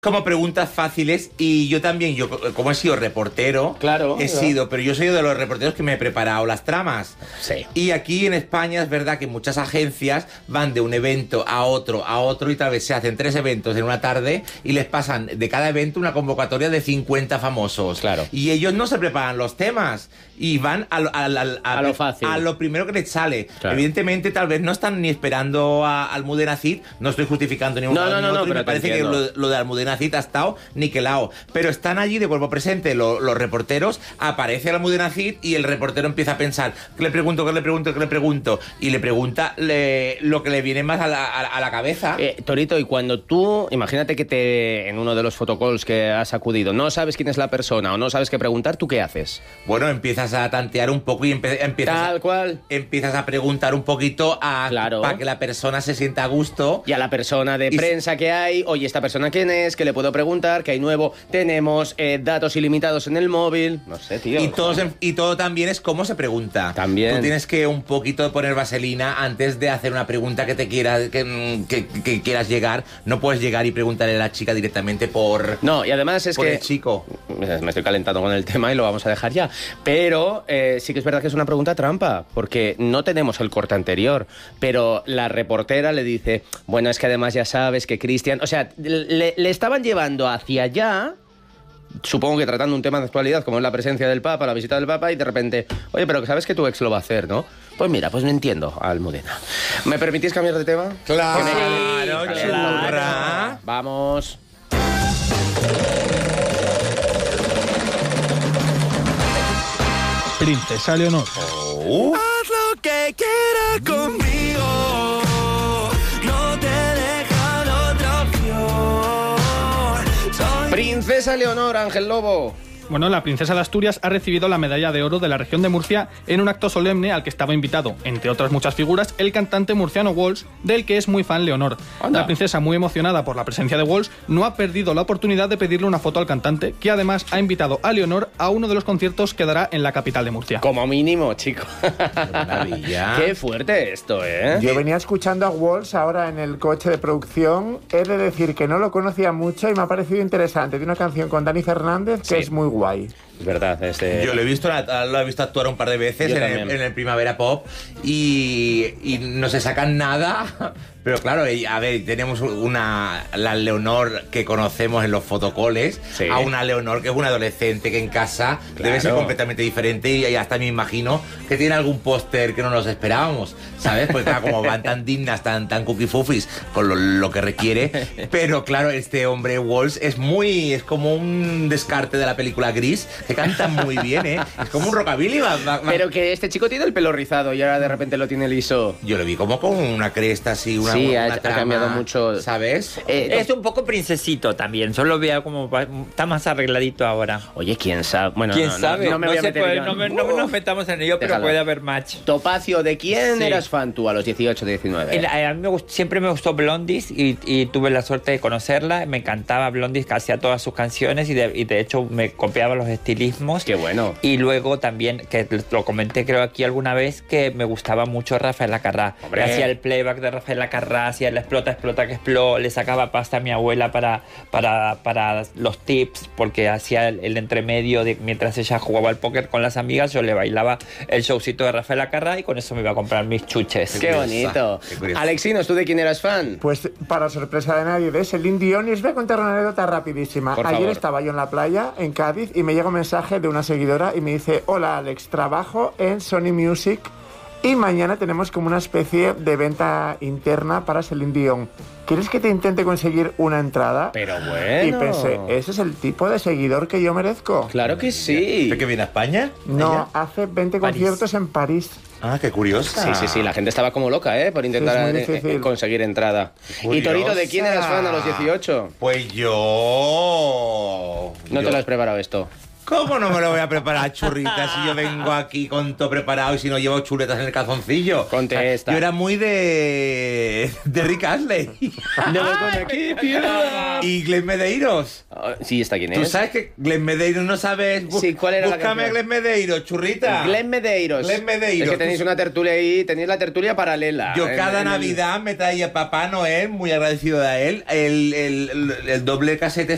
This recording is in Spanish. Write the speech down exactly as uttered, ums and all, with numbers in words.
como preguntas fáciles y yo también, yo como he sido reportero, claro, he claro. sido, pero yo soy de los reporteros que me he preparado las tramas. Sí. Y aquí en España es verdad que muchas agencias van de un evento a otro, a otro y tal vez se hacen tres eventos en una tarde y les pasan de cada evento una convocatoria de cincuenta famosos. Claro. Y ellos no se preparan los temas y van a, lo- a, a- a- A lo fácil. a lo primero que les sale. Claro. Evidentemente tal vez no están ni esperando a Almudena Cid, no estoy justificando ni un No, lado no, ni no, otro, no, y me pero te parece que entiendo. lo, lo de Almudena Cid ha estado niquelado. Pero están allí de cuerpo presente lo- los reporteros, aparece Almudena Cid y el reportero empieza a pensar, ¿qué le pregunto, qué le pregunto, qué le pregunto? Y le pregunta le- lo que le viene más a la, a, a la cabeza. Eh, Torito, y cuando tú, imagínate que te en uno de los photocalls que has acudido, no sabes quién es la persona o no sabes qué preguntar, ¿tú qué haces? Bueno, empiezas a tantear un poco y empe- empiezas, Tal a, cual. empiezas a preguntar un poquito a, Claro. para que la persona se sienta a gusto. Y a la persona de Y- prensa que hay, oye, ¿esta persona quién es? ¿Qué le puedo preguntar? ¿Qué hay nuevo? Tenemos eh, datos ilimitados en el móvil. No sé, tío. Y todo, se- y todo también es cómo se pregunta. También. Tú tienes que un poquito poner vaselina antes de hacer una pregunta que te quiera, que, que- que quieras llegar. No puedes llegar y preguntarle a la chica directamente por, No, y además es por que... el chico. Me estoy calentando con el tema y lo vamos a dejar ya. Pero eh, sí que es verdad que es una pregunta trampa, porque no tenemos el corte anterior. Pero la reportera le dice, bueno, es que además ya sabes que Cristian... O sea, le, le estaban llevando hacia allá, supongo que tratando un tema de actualidad, como es la presencia del Papa, la visita del Papa, y de repente, oye, pero que sabes que tu ex lo va a hacer, ¿no? Pues mira, pues no entiendo, Almudena. ¿Me permitís cambiar de tema? Claro, Que me- claro, Sí, churra. Vamos. Princesa Leonor. Uh. Haz lo que quieras conmigo, no te dejan otra opción. Soy Princesa Leonor, Ángel Lobo. Bueno, la princesa de Asturias ha recibido la medalla de oro de la región de Murcia en un acto solemne al que estaba invitado, entre otras muchas figuras, el cantante murciano Walsh, del que es muy fan Leonor. Anda. La princesa, muy emocionada por la presencia de Walsh, no ha perdido la oportunidad de pedirle una foto al cantante, que además ha invitado a Leonor a uno de los conciertos que dará en la capital de Murcia. Como mínimo, chico. maravilla. Qué fuerte esto, ¿eh? Yo venía escuchando a Walsh ahora en el coche de producción. He de decir que no lo conocía mucho y me ha parecido interesante. Tiene una canción con Dani Fernández que Sí. es muy guay. Es verdad, este... Yo lo he visto, lo he visto actuar un par de veces Yo en el, también. en el Primavera Pop y, y no se sacan nada. Pero claro, y, a ver, tenemos una la Leonor que conocemos en los fotocoles, Sí. a una Leonor que es una adolescente que en casa Claro. debe ser completamente diferente y hasta me imagino que tiene algún póster que no nos esperábamos, ¿sabes? Porque claro, como van tan dignas, tan, tan cookie fufis con lo, lo que requiere. Pero claro, este hombre Walsh es muy, es como un descarte de la película Gris, que canta muy bien, ¿eh? Es como un rockabilly. Va, va- va- Pero que este chico tiene el pelo rizado y ahora de repente lo tiene liso. Yo lo vi como con una cresta así, una, Sí, una ha- ha trama, cambiado mucho. ¿sabes? Eh, Es un poco princesito también, solo veo como va- está más arregladito ahora. Oye, ¿quién sabe? Bueno, ¿Quién no, no, sabe? No, me voy a se meter puede- yo. no me- no nos metamos en ello, pero Déjalo. puede haber match. Topacio, ¿de quién Sí. eras fan tú a los dieciocho, diecinueve? El- a mí me gust- siempre me gustó Blondis y, y tuve la suerte de conocerla. Me encantaba Blondis, que hacía todas sus canciones y de, y de hecho me copiaba los estilismos. Qué bueno. Y luego también, que lo comenté creo aquí alguna vez, que me gustaba mucho Rafael Acarrá. Hombre. Hacía el playback de Rafael Acarrá, hacía la explota, explota, que explota. Le sacaba pasta a mi abuela para, para, para los tips, porque hacía el, el entremedio de mientras ella jugaba al póker con las amigas, yo le bailaba el showcito de Rafael Acarrá y con eso me iba a comprar mis chuches. Qué bonito. Qué curioso. Alexinos, ¿tú de quién eras fan? Pues para sorpresa de nadie, de Celine Dion, y os voy a contar una anécdota rapidísima. Por Ayer favor. estaba yo en la playa, en Cádiz, y me llega un mensaje de una seguidora y me dice: hola Alex, trabajo en Sony Music y mañana tenemos como una especie de venta interna para Celine Dion. ¿Quieres que te intente conseguir una entrada? Pero bueno. Y pensé, ese es el tipo de seguidor que yo merezco. Claro que sí. ¿De que viene a España? No, ¿Ella? hace veinte París. conciertos en París. Ah, qué curiosa. Sí, sí, sí, la gente estaba como loca, ¿eh? Por intentar Sí, es muy eh, difícil. eh, conseguir entrada. Curiosa. ¿Y Torito, de quién eras fan a los dieciocho? Pues yo... No yo- te lo has preparado esto. ¿Cómo no me lo voy a preparar, churrita, si yo vengo aquí con todo preparado y si no llevo chuletas en el calzoncillo? Contesta. Yo era muy de... de Rick Astley. No me pone aquí, pierda. Y Glenn Medeiros. Ah, sí, ¿está quién ¿Tú es? sabes que Glenn Medeiros no sabes? Bu- Sí, ¿cuál era la Búscame a canción? Glenn Medeiros, churrita. Glenn Medeiros. Glenn Medeiros. Es que tenéis una tertulia ahí, tenéis la tertulia paralela. Yo En- cada en el- Navidad me traía Papá Noel, muy agradecido de él, el, el, el, el doble casete